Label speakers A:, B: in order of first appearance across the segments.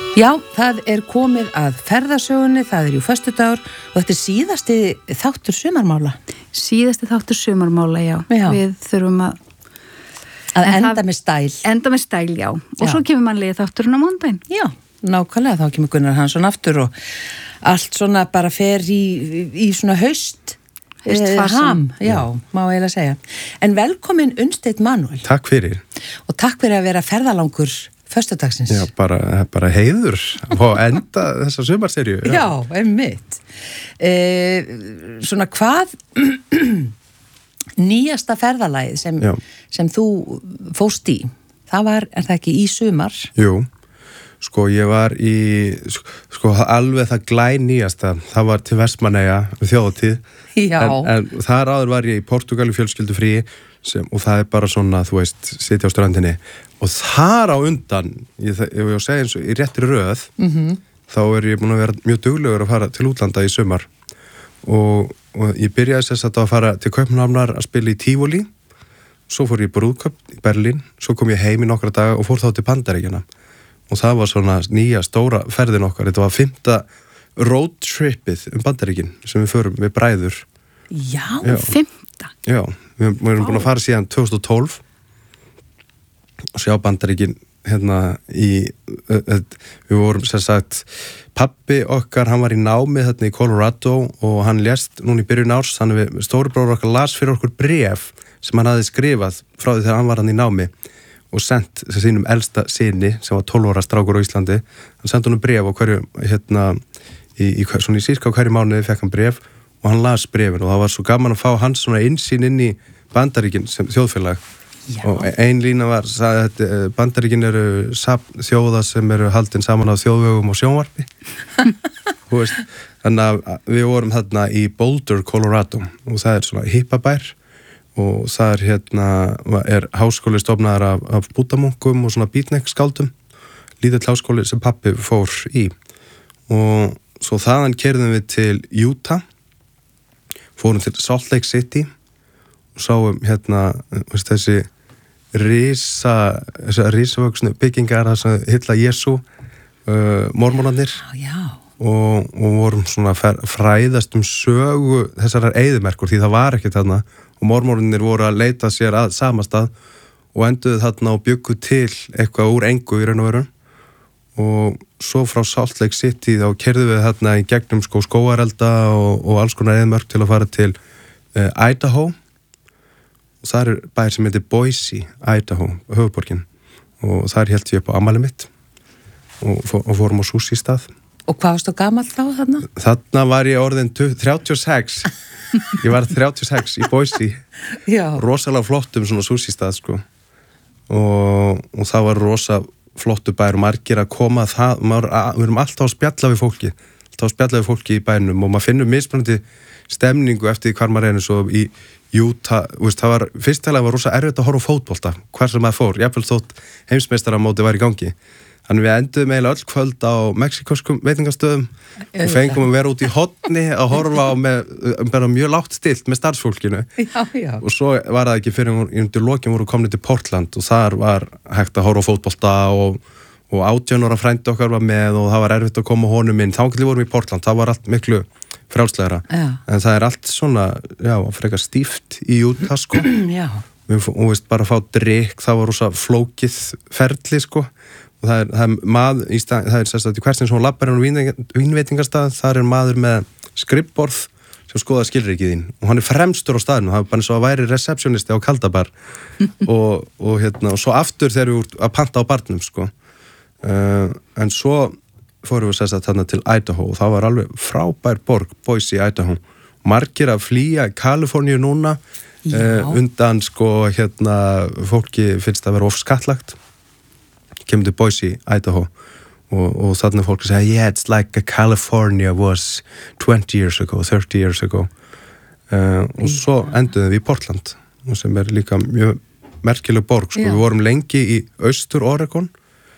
A: Já, það komið að ferðasögunni, það jú föstudagur og þetta síðasti þáttur sumarmála.
B: Síðasti þáttur sumarmála, já. Við þurfum að
A: enda með stæl.
B: Enda með stæl, já. Og svo kemur mannlega þátturinn á mándaginn.
A: Já, nákvæmlega, þá kemur Gunnar Hansson aftur og allt svona bara fer í svona haustfarsam. Já, má eiginlega segja. En velkomin Unnsteinn Manuel.
C: Takk fyrir.
A: Og takk fyrir að vera ferðalangur föstudagsins.
C: Já, bara heiður og enda þessa sumarserju.
A: Já, einmitt. Svona hvað nýjasta ferðalagið sem þú fórst í, er það ekki í sumar?
C: Jú, sko ég var í, alveg það glænýjasta, það var til Vestmannaeyja þjóðhátíð.
A: Já.
C: En þar áður var ég í Portúgal í fjölskyldufríi og það bara svona, þú veist, sitja á strandinni og þar á undan, ég vil segja eins og í réttri röð, þá ég búin að vera mjög duglegur að fara til útlanda í sumar og ég byrjaði þess að fara til Kaupmannahafnar að spila í Tivoli, svo fór ég í brúðkaup í Berlín, svo kom ég heim í nokkra daga og fór þá til Bandaríkjanna og það var svona nýja stóra ferðin okkar, þetta var 5. roadtripið Bandaríkin sem við förum við bræður.
B: Já. 5.
C: Já, við erum búin að fara síðan 2012 og sjá Bandaríkin hérna við vorum sem sagt, pabbi okkar, hann var í námi þarna í Colorado og hann lést núna í byrjun árs, þannig stóri bróðir okkar las fyrir okkur bréf sem hann hafði skrifað frá því þegar hann var hann í námi og sendt sínum elsta syni sem var 12 ára strákur á Íslandi, hann sendi honum bréf á hverju svona í sírka á hverju mánuði fekk hann bréf og hann las bréfin og það var svo gaman að fá hans svona innsýn inn í Bandaríkin sem þjóðfélag. Já. Og ein lína var að Bandaríkin eru þjóða sem eru haldin saman á þjóðvegum og sjónvarpi. Þannig að við vorum þarna í Boulder, Colorado og það svona hippabær og það háskóli stofnaðar af búddamunkum og svona beatnik-skáldum, lítill háskóli sem pabbi fór í og svo þaðan keyrðum við til Utah, fórum til Salt Lake City og sáum þessi risavöxnu byggingar þess hylla Jesú, mormónarnir og vorum svona fræðast sögu þessarar eyðimerkur því það var ekki þarna og mormónarnir voru að leita sér að sama stað og enduðu þarna og byggu til eitthvað úr engu í raun og veru og svo frá Salt Lake City þá keyrðum við þarna í gegnum skógarelda og alls konar eyðimörk til að fara til Idaho og það bær sem heitir Boise, Idaho, höfuðborgin og þar hélt ég upp á afmælið mitt og fórum á sushi stað.
A: Og hvað varstu gamall þá þarna?
C: Þarna var ég orðin 36 ég var 36 í Boise. Já. Rosalega flottum svona sushi stað sko og það var rosa flottu bær og margir að koma við erum alltaf að spjalla við fólki í bænum og maður finnur mismunandi stemningu eftir hvar maður reynir svo í Utah, það var fyrstilega var rosa erfitt að horfa á fótbolta, hvar sem maður fór jafnvel þótt heimsmeistaramóti var í gangi þannig við enduðum eiginlega öll kvöld á mexikoskum veitingastöðum og fengum að vera út í horni að horfa á með mjög lágt stilt með starfsfólkinu og svo var það ekki fyrir undir lokin voru komin til Portland og þar var hægt að horfa á fótbolta og 18 ára frændi okkar var með og það var erfitt að koma honum inn, þá vorum við í Portland, það var allt miklu frjálslegra, en það allt svona, frekar stíft í Utah sko, og bara fá drykk, það var rosa flókið ferli sko, og það sérstaklega hversins hún lappar á vínveitingastað, þar maður með skrifborð sem skoða skilríkið þín og hann fremstur á staðinu, það var bara eins og að væri receptionisti á kaldabar og svo aftur þegar við að panta á barnum sko, en svo fórum við sérstaklega þarna til Idaho og það var alveg frábær borg, Boise, Idaho. Margir að flýja í Kaliforníu núna undan sko fólki finnst að vera of skattlagt. Kemur til Boise, Idaho og þarna fólk segja, yeah, it's like California was 20 years ago, 30 years ago. Og svo enduðum við í Portland sem líka mjög merkileg borg. Sko. Við vorum lengi í Austur Oregon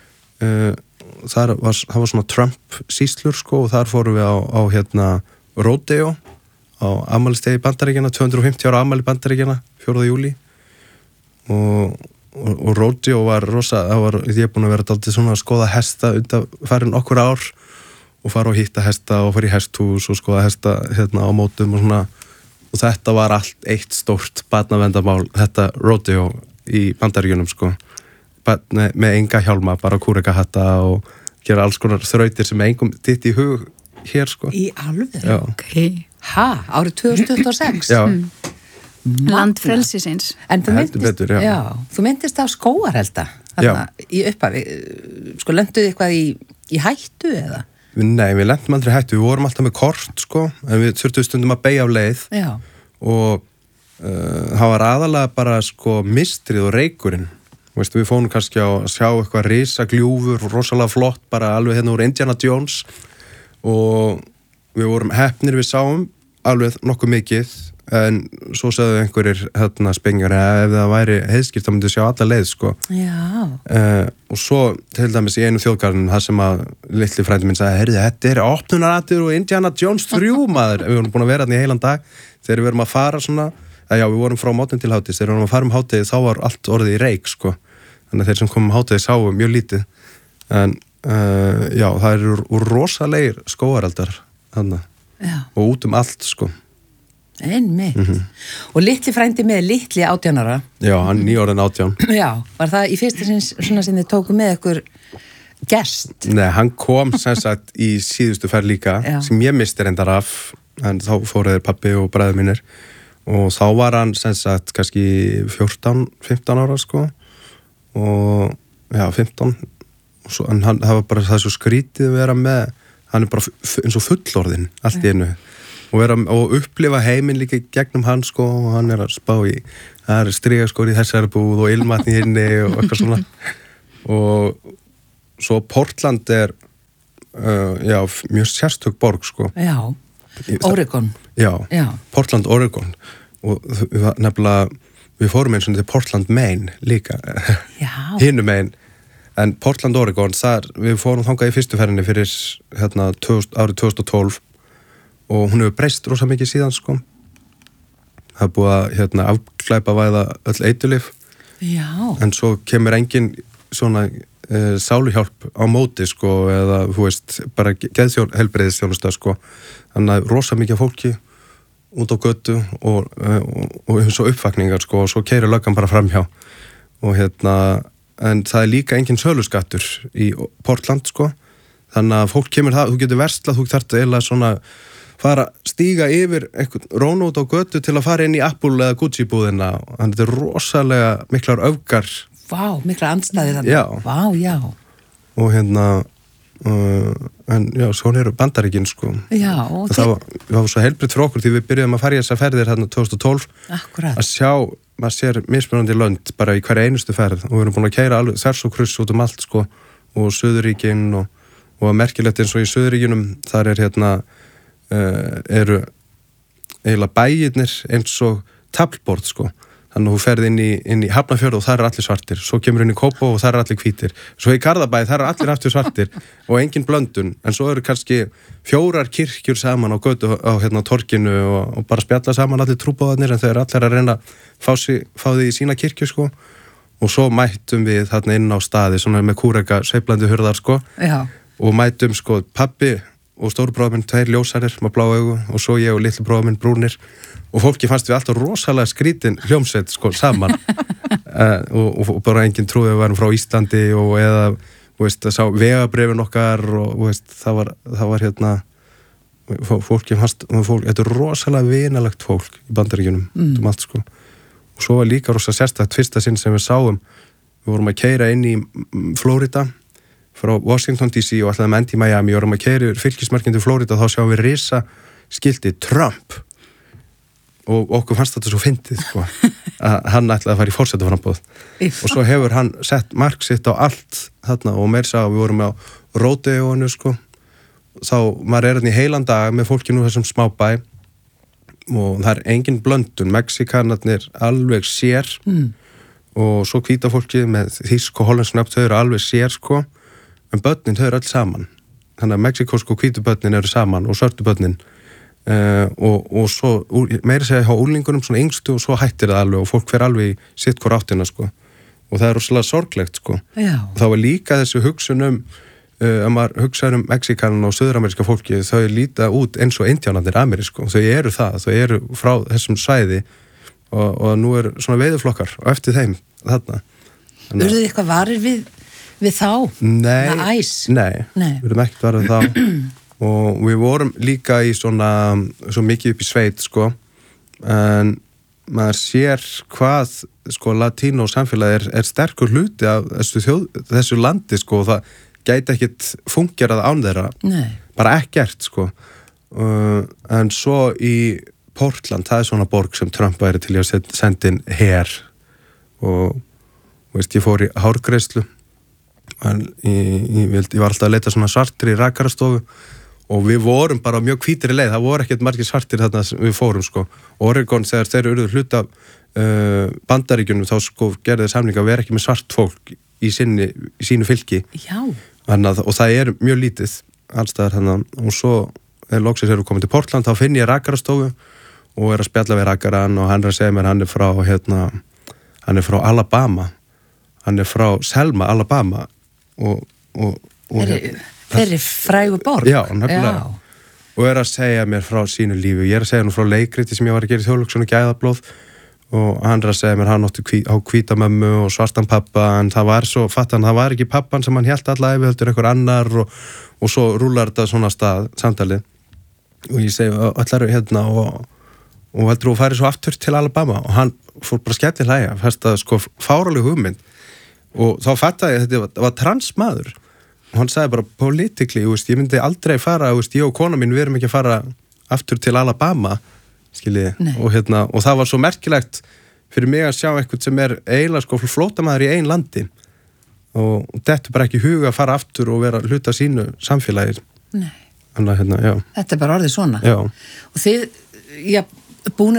C: það var svona Trump síslur sko og þar fórum við á rodeo á afmælistegi Bandaríkjanna, 250 ára afmæli Bandaríkjanna 4. júlí og og rodeo var rosa, ég búin að vera dálítið svona að skoða hesta undanfarin okkur ár og fara og hitta hesta og fara í hesthús og skoða hesta hérna á mótum og svona, og þetta var allt eitt stórt barnaverndarmál, þetta rodeo í Bandaríkjunum sko, með enga hjálma, bara kúrekahatta og gera alls konar þrautir sem engum ditt í hug hér sko.
A: Í alveg? Ok. Árið 2026?
C: Já.
B: Landfrelsisins.
A: En þú myndist á skógarelda í upphafi, sko lenduð eitthvað í hættu eða?
C: Nei, við lendum aldrei hættu, við vorum alltaf með kort sko, en við þurftum stundum að beygja af leið. Já. Og það var aðalega bara sko mistrið og reykurinn. Við fórum kannski að sjá eitthvað risagljúfur, rosalega flott, bara alveg hérna úr Indiana Jones, og við vorum heppnir, við sáum alveg nokkuð mikið, en svo sagðu einhverjir hérna spengjari að ef það væri heiðskýrt þá myndi sjá alla leið sko. Já. Og svo til dæmis í einu þjóðgarðinum það sem að litli frændi minn sagði, heyrðu, þetta er opnunaratur og Indiana Jones 3 maður. Við vorum búin að vera hérna í heilan dag þegar við vorum að fara svona, við vorum frá mótni til hádegis, þegar við vorum að fara hádegi þá var allt orðið í reyk sko. Þannig að þeir sem komum hádegi sáu mjög lítið, en það eru rosalegir skógareldar þarna og út allt sko.
A: Einmitt. Og litli frændi með litli 18 ára.
C: Já, hann nýorðinn 18.
A: Já, var það í fyrsta svona sem þið tóku með ykkur gest?
C: Nei, hann kom sem sagt í síðustu ferð líka, sem ég misti reyndar af, en þá fóruður pabbi og bræður mínir, og þá var hann sem sagt kannski 14-15 ára sko, og 15, og svo, en það var bara það svo skrítið að vera með, hann er bara eins og fullorðinn allt í einu. Og upplifa heiminn líka gegnum hann sko, og hann er að spá í, það er strigaskór í þessari búð og ilmatni hinni og eitthvað svona. Og svo Portland er mjög sérstök borg sko.
A: Já, Oregon.
C: Já, Portland, Oregon, og nefnilega við fórum eins og til Portland, Maine líka. Já. Hinum Maine, en Portland, Oregon, við fórum þangað í fyrstu ferðinni fyrir hérna árið 2012, og hún hefur breyst rosa mikið síðan sko. Það er búið að afklæpa væða öll eitulif. Já. En svo kemur engin svona sáluhjálp á móti sko, eða þú veist, bara geðheilbrigðisþjónusta sko. Þannig að rosa mikið fólki út á götu og svo uppvakningar sko, og svo keyrir löggan bara framhjá. Og en það er líka engin söluskattur í Portland sko. Þannig að fólk kemur það, þú getur verslað, þú þarft eiginlega svona fara stíga yfir einhvern rónút á götu til að fara inn í Apple eða Gucci búðina, þannig að þetta er rosalega miklar öfgar.
A: Vá, miklar andstæðir þannig.
C: Já.
A: Vá, já.
C: Og en svona eru Bandaríkin sko. Já. Það var svo heilbrigt fyrir okkur því við byrjuðum að fara í þessar ferðir 2012. Akkurat. Að sjá, maður sér mismunandi lönd bara í hverja einustu ferð, og við erum búin að keyra alveg þvers og kruss út allt sko, og Suðurríkin og merkilegt eins og í Suðurríkinum, þar er eru eiginlega bæirnir eins og taflborð sko, þannig að þú ferð inn í Hafnarfjörð og þar er allir svartir, svo kemur inn í Kópó og þar er allir hvítir, svo í Garðabæ þar er allir aftur svartir og engin blöndun, en svo eru kannski 4 kirkjur saman á götu á torginu og bara spjalla saman allir trúboðarnir, en þau eru allir að reyna að fá því í sína kirkju sko, og svo mættum við þarna inn á staði svona með kúreka sveiflandi hurðar sko. Já. Og mættum sko pabbi og stórbróður minn 2 ljósarir með blá augu, og svo ég og litli bróður minn brúnir, og fólki fannst við alltaf rosalega skrítin hljómsveit sko saman. og bara enginn trúið að við varum frá Íslandi og eða, veist, það sá vegabrifin okkar og veist, það var fólki fannst, þetta er rosalega vinalegt fólk í Bandaríkjunum allt sko. Og svo var líka rosalega sérstakt fyrsta sinn sem við sáum, við vorum að keyra inn í Flórida frá Washington DC og alltaf með endi í Miami, og vorum að keyra fylgismörkin til Flórida, þá sjáum við risa skilti Trump, og okkur fannst þetta svo fyndið sko, að hann ætlaði að fara í forsetaframboð, og svo hefur hann sett mark sitt á allt þarna, og meir sá við vorum á ródeóinu sko, þá maður er hérna í heilan dag með fólkinu þessum smábæ, og það er engin blöndun, Mexikanarnir alveg sér, og svo hvíta fólki með þýsk og hollensk nöfn, þau eru alveg sér sko, en börnin þau eru öll saman, þannig að mexikósku og hvítu börnin eru saman og svörtu börnin, og svo meira segja hjá úlingunum svona yngstu, og svo hættir það alveg og fólk fer alveg í sitt hvort áttina sko, og það rosalega sorglegt sko. Þá var líka þessu hugsun að maður hugsaður Mexikanan og söðurameríska fólki, þau líta út eins og indjánarnir amerísku, þau eru frá þessum svæði og nú svona veiðuflokkar og eftir þeim þarna.
A: Urðu þið eitthvað varir við þá?
C: Nei, við erum ekkert varir við þá og við vorum líka í svo mikið upp í sveit sko, en maður sér hvað sko latínó samfélagi er sterkur hluti af þessu landi sko, og það gæti ekkit fungerað án þeirra. Bara ekkert sko, en svo í Portland, það svona borg sem Trump væri til að senda inn her og veist, ég fór í hárgreiðslu ég var alltaf að leita svona svartir í rakarastofu og við vorum bara á mjög hvítri leið, það voru ekkert margir svartir þarna við fórum sko. Oregon þegar þeir urðu hluta Bandaríkjunum þá sko gerði þeir samning að vera ekki með svart fólk í sínu fylki. Og það er mjög lítið allstaðar þannig, og svo loksins eru komið til Portland, þá finn ég rakarastofu og að spjalla við rakaran og hann að segja mér hann er frá Alabama, hann er frá Selma, Alabama
A: Þeirri frægu borg?
C: Já, nefnilega. Og að segja mér frá sínu lífi. Ég að segja hann frá leikriti sem ég var að gera í Þjóðleikhúsinu Gæðablóð og hann að segja mér hann átti á hvítamömmu og svartan pappa, en það var svo, það var ekki pappan sem hann hélt alla æfi, heldur einhver annar og svo rúlar þetta svona stað, samtalið. Og ég segi, allar hérna og heldur þú farið svo aftur til Alabama og hann fór bara skellihlæja, fannst það sko fáraleg hugmynd og þá fattaði ég að þetta var transmaður. Og hann sagði bara politically, ég myndi aldrei fara, ég og kona mín, við erum ekki að fara aftur til Alabama, skiljið, og það var svo merkilegt fyrir mig að sjá eitthvað sem er eiginlega sko flótamaður í ein landi og þetta bara ekki huga að fara aftur og vera hluta sínu samfélagi.
A: Nei.
C: Þannig, já.
A: Þetta er bara orðið svona.
C: Já.
A: Og þið, búin